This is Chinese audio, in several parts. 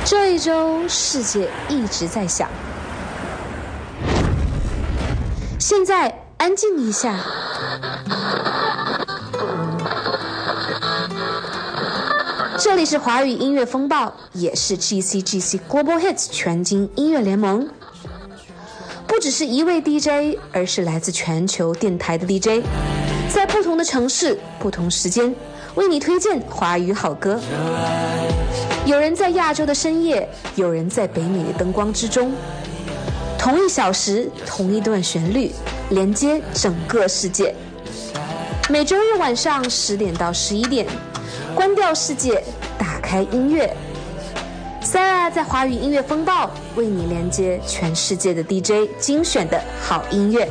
这一周世界一直在响，现在安静一下。这里是华语音乐风暴，也是 GCGC Global Hits 全金音乐联盟。不只是一位 DJ， 而是来自全球电台的 DJ， 在不同的城市、不同时间，为你推荐华语好歌。有人在亚洲的深夜，有人在北美的灯光之中。同一小时，同一段旋律，连接整个世界。每周日晚上10点到11点，关掉世界，打开音乐。Sarah 在华语音乐风暴为你连接全世界的 DJ 精选的好音乐。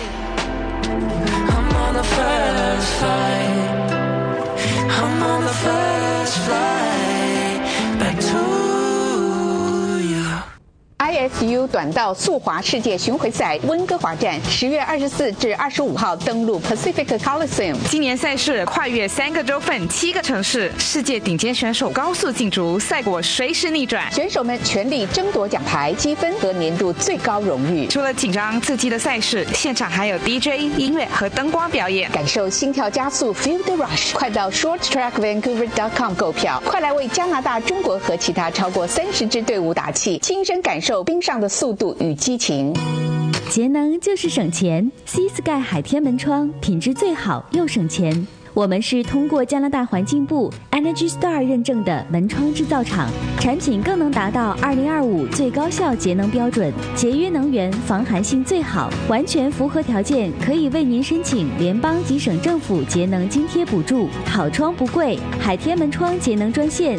ISU 短道速滑世界巡回赛温哥华站10月24至25号登陆 Pacific Coliseum。 今年赛事跨越3个州份、7个城市，世界顶尖选手高速竞逐，赛果随时逆转， 选手们全力争夺奖牌、积分和年度最高荣誉。 除了紧张刺激的赛事，现场还有 DJ 音乐和灯光表演， 感受心跳加速 Feel the Rush。快到 shorttrackvancouver.com 购票，快来为加拿大、中国和其他超过30支队伍打气，亲身感受冰上的速度与激情。 节能就是省钱 ，Sea Sky 海天门窗品质最好又省钱。我们是通过加拿大环境部 Energy Star 认证的门窗制造厂，产品更能达到2025最高效节能标准，节约能源，防寒性最好，完全符合条件，可以为您申请联邦及省政府节能津贴补助。好窗不贵，海天门窗节能专线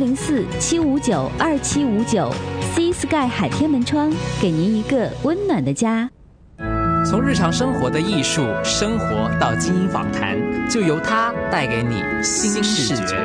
604-759-2759。Sea Sky 海天门窗，给您一个温暖的家。 从日常生活的艺术生活到精英访谈，就由它带给你新视觉。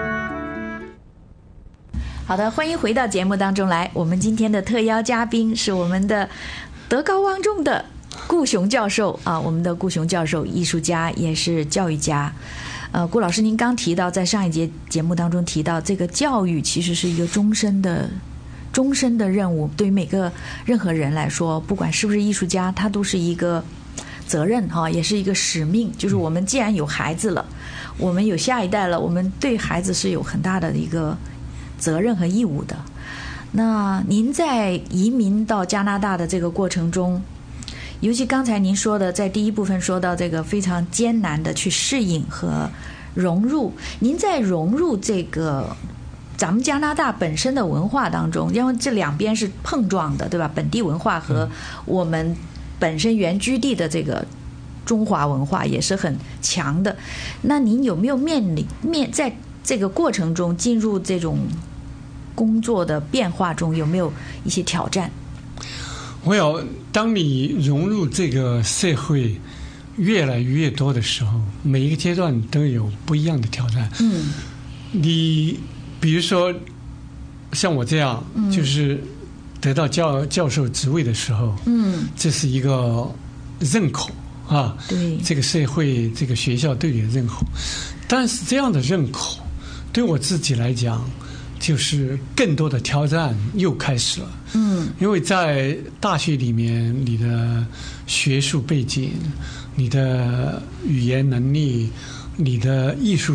好的，欢迎回到节目当中来。我们今天的特邀嘉宾是我们的德高望重的顾雄教授啊，我们的顾雄教授，艺术家也是教育家。顾老师，您刚提到在上一节节目当中提到，这个教育其实是一个终身的任务，对于任何人来说，不管是不是艺术家，他都是一个责任哈，也是一个使命。就是我们既然有孩子了，我们有下一代了，我们对孩子是有很大的一个责任和义务的。那您在移民到加拿大的这个过程中，尤其刚才您说的，在第一部分说到这个非常艰难的去适应和融入，您在融入这个咱们加拿大本身的文化当中，因为这两边是碰撞的，对吧？本地文化和我们本身原居地的这个中华文化也是很强的。那您有没有在这个过程中进入这种工作的变化中，有没有一些挑战？ 我有，当你融入这个社会越来越多的时候，每一个阶段都有不一样的挑战。你比如说像我这样，就是得到教授职位的时候，这是一个认可啊， 对， 这个社会这个学校对你的认可。但是这样的认可对我自己来讲，就是更多的挑战又开始了。因为在大学里面，你的学术背景、你的语言能力、你的艺术